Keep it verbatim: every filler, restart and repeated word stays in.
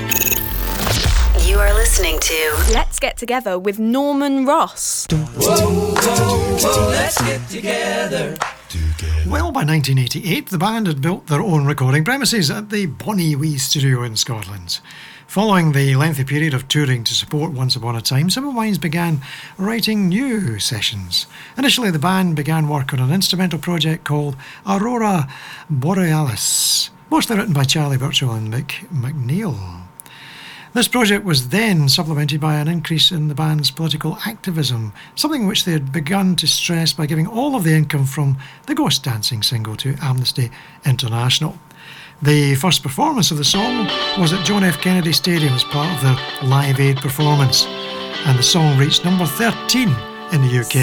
You are listening to Let's Get Together with Norman Ross. Whoa, whoa, whoa, let's get together. Well, by nineteen eighty-eight, the band had built their own recording premises at the Bonnie Wee Studio in Scotland. Following the lengthy period of touring to support Once Upon a Time, Simple Minds began writing new sessions. Initially, the band began work on an instrumental project called Aurora Borealis, mostly written by Charlie Burchill and Mick McNeil. This project was then supplemented by an increase in the band's political activism, something which they had begun to stress by giving all of the income from the Ghost Dancing single to Amnesty International. The first performance of the song was at John F. Kennedy Stadium as part of their Live Aid performance, and the song reached number thirteen in the U K.